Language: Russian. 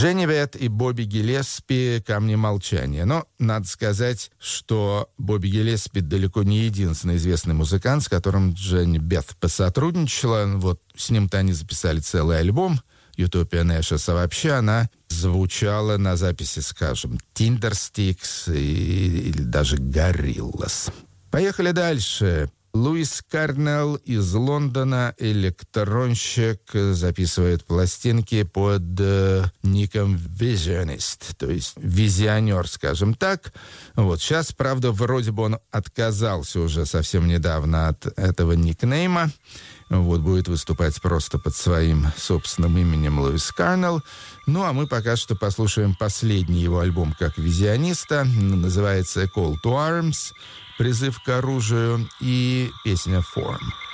Дженни Бет и Бобби Гиллеспи «Камни молчания». Но надо сказать, что Бобби Гиллеспи далеко не единственный известный музыкант, с которым Дженни Бет посотрудничала. Вот с ним-то они записали целый альбом «Utopia Ashes», а вообще она звучала на записи, скажем, Tindersticks или даже Gorillaz. Поехали дальше. Луис Карнелл из Лондона, электронщик, записывает пластинки под ником Visionist, то есть визионер, скажем так. Вот сейчас, правда, вроде бы он отказался уже совсем недавно от этого никнейма. Вот, будет выступать просто под своим собственным именем Луис Карнелл. Ну, а мы пока что послушаем последний его альбом как визиониста. Называется «A Call to Arms», «Призыв к оружию», и песня «Form».